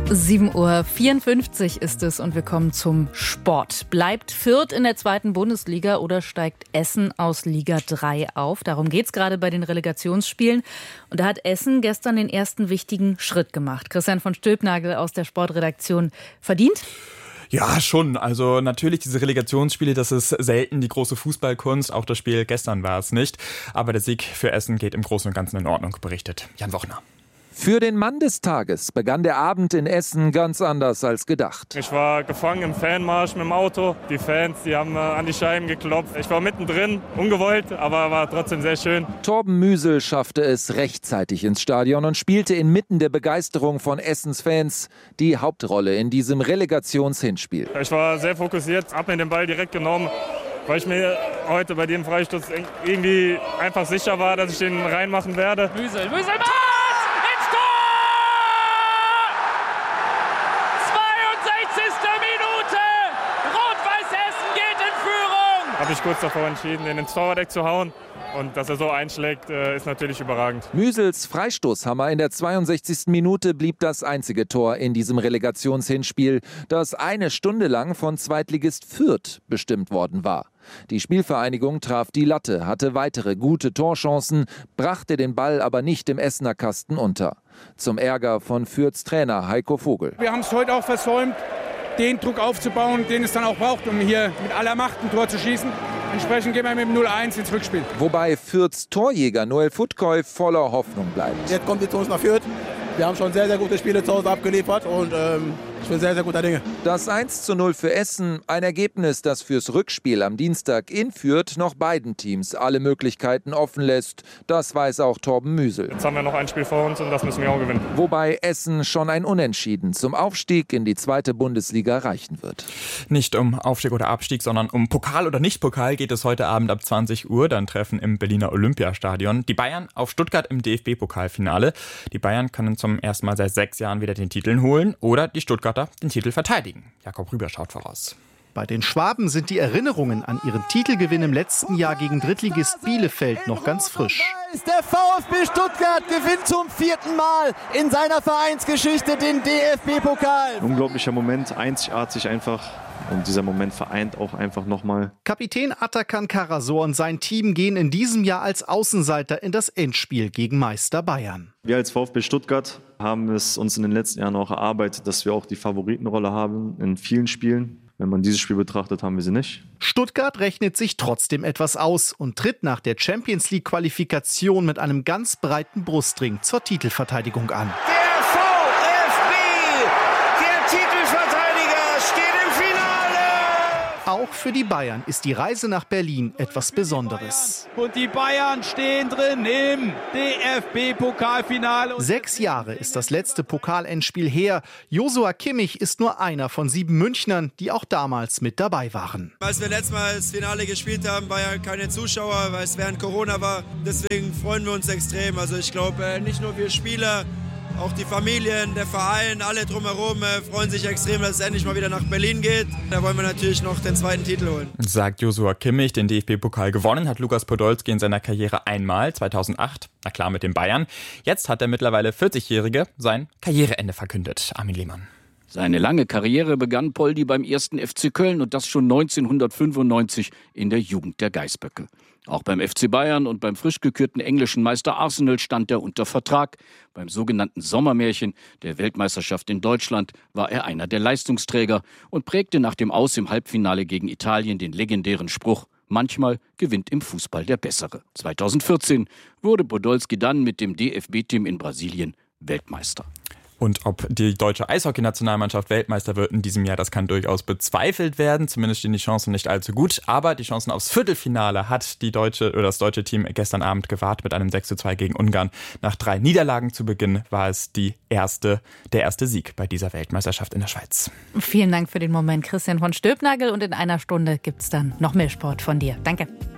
7:54 Uhr ist es und wir kommen zum Sport. Bleibt Fürth in der 2. Bundesliga oder steigt Essen aus Liga 3 auf? Darum geht's gerade bei den Relegationsspielen. Und da hat Essen gestern den ersten wichtigen Schritt gemacht. Christian von Stülpnagel aus der Sportredaktion. Verdient? Ja, schon. Also natürlich diese Relegationsspiele, das ist selten die große Fußballkunst. Auch das Spiel gestern war es nicht. Aber der Sieg für Essen geht im Großen und Ganzen in Ordnung, berichtet Jan Wochner. Für den Mann des Tages begann der Abend in Essen ganz anders als gedacht. Ich war gefangen im Fanmarsch mit dem Auto. Die Fans, die haben an die Scheiben geklopft. Ich war mittendrin, ungewollt, aber war trotzdem sehr schön. Torben Müsel schaffte es rechtzeitig ins Stadion und spielte inmitten der Begeisterung von Essens Fans die Hauptrolle in diesem Relegationshinspiel. Ich war sehr fokussiert, habe mir den Ball direkt genommen, weil ich mir heute bei dem Freistoß irgendwie einfach sicher war, dass ich den reinmachen werde. Müsel! 62. Minute! Rot-Weiß Essen geht in Führung! Habe ich kurz davor entschieden, den ins Torwart zu hauen. Und dass er so einschlägt, ist natürlich überragend. Müsels Freistoßhammer in der 62. Minute blieb das einzige Tor in diesem Relegationshinspiel, das eine Stunde lang von Zweitligist Fürth bestimmt worden war. Die Spielvereinigung traf die Latte, hatte weitere gute Torchancen, brachte den Ball aber nicht im Essener Kasten unter. Zum Ärger von Fürths Trainer Heiko Vogel. Wir haben es heute auch versäumt, den Druck aufzubauen, den es dann auch braucht, um hier mit aller Macht ein Tor zu schießen. Entsprechend gehen wir mit dem 0-1 ins Rückspiel. Wobei Fürths Torjäger Noel Futkoi voller Hoffnung bleibt. Jetzt kommt die zu uns nach Fürth. Wir haben schon sehr, sehr gute Spiele zu Hause abgeliefert und ich bin sehr, sehr guter Dinge. Das 1:0 für Essen, ein Ergebnis, das fürs Rückspiel am Dienstag in Fürth noch beiden Teams alle Möglichkeiten offen lässt. Das weiß auch Torben Müsel. Jetzt haben wir noch ein Spiel vor uns und das müssen wir auch gewinnen. Wobei Essen schon ein Unentschieden zum Aufstieg in die 2. Bundesliga reichen wird. Nicht um Aufstieg oder Abstieg, sondern um Pokal oder Nicht-Pokal geht es heute Abend ab 20 Uhr. Dann treffen im Berliner Olympiastadion die Bayern auf Stuttgart im DFB-Pokalfinale. Die Bayern können zum ersten Mal seit 6 Jahren wieder den Titel holen oder die Stuttgarter den Titel verteidigen. Jakob Rüber schaut voraus. Bei den Schwaben sind die Erinnerungen an ihren Titelgewinn im letzten Jahr gegen Drittligist Bielefeld noch ganz frisch. Der VfB Stuttgart gewinnt zum 4. Mal in seiner Vereinsgeschichte den DFB-Pokal. Unglaublicher Moment, einzigartig einfach. Und dieser Moment vereint auch einfach nochmal. Kapitän Atakan Karasor und sein Team gehen in diesem Jahr als Außenseiter in das Endspiel gegen Meister Bayern. Wir als VfB Stuttgart haben es uns in den letzten Jahren auch erarbeitet, dass wir auch die Favoritenrolle haben in vielen Spielen. Wenn man dieses Spiel betrachtet, haben wir sie nicht. Stuttgart rechnet sich trotzdem etwas aus und tritt nach der Champions-League-Qualifikation mit einem ganz breiten Brustring zur Titelverteidigung an. Der VfB, der Titelverteidiger, steht im Finale! Auch für die Bayern ist die Reise nach Berlin etwas Besonderes. Und die Bayern stehen drin im DFB-Pokalfinale. 6 Jahre ist das letzte Pokalendspiel her. Joshua Kimmich ist nur einer von 7 Münchnern, die auch damals mit dabei waren. Als wir letztes Mal das Finale gespielt haben, war ja keine Zuschauer, weil es während Corona war. Deswegen freuen wir uns extrem. Also ich glaube, nicht nur wir Spieler, auch die Familien, der Verein, alle drumherum freuen sich extrem, dass es endlich mal wieder nach Berlin geht. Da wollen wir natürlich noch den 2. Titel holen. Sagt Joshua Kimmich. Den DFB-Pokal gewonnen hat Lukas Podolski in seiner Karriere einmal, 2008. Na klar, mit den Bayern. Jetzt hat der mittlerweile 40-Jährige sein Karriereende verkündet. Armin Lehmann. Seine lange Karriere begann Poldi beim 1. FC Köln und das schon 1995 in der Jugend der Geißböcke. Auch beim FC Bayern und beim frisch gekürten englischen Meister Arsenal stand er unter Vertrag. Beim sogenannten Sommermärchen der Weltmeisterschaft in Deutschland war er einer der Leistungsträger und prägte nach dem Aus im Halbfinale gegen Italien den legendären Spruch: Manchmal gewinnt im Fußball der Bessere. 2014 wurde Podolski dann mit dem DFB-Team in Brasilien Weltmeister. Und ob die deutsche Eishockey-Nationalmannschaft Weltmeister wird in diesem Jahr, das kann durchaus bezweifelt werden. Zumindest stehen die Chancen nicht allzu gut. Aber die Chancen aufs Viertelfinale hat das deutsche Team gestern Abend gewahrt mit einem 6:2 gegen Ungarn. Nach 3 Niederlagen zu Beginn war es der erste Sieg bei dieser Weltmeisterschaft in der Schweiz. Vielen Dank für den Moment, Christian von Stülpnagel. Und in einer Stunde gibt's dann noch mehr Sport von dir. Danke.